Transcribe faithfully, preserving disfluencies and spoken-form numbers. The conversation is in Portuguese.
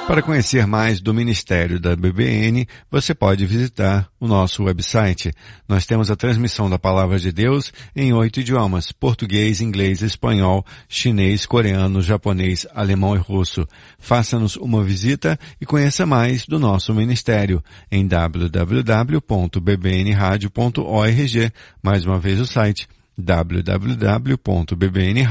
Para conhecer mais do Ministério da B B N, você pode visitar o nosso website. Nós temos a transmissão da Palavra de Deus em oito idiomas: português, inglês, espanhol, chinês, coreano, japonês, alemão e russo. Faça-nos uma visita e conheça mais do nosso ministério em w w w ponto b b n radio ponto org. Mais uma vez o site w w w ponto b b n